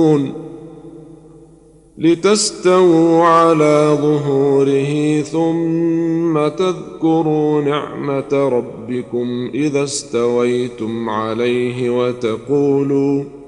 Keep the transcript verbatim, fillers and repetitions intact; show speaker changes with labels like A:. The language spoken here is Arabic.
A: لتستووا على ظهوره ثم تذكروا نعمة ربكم إذا استويتم عليه وتقولوا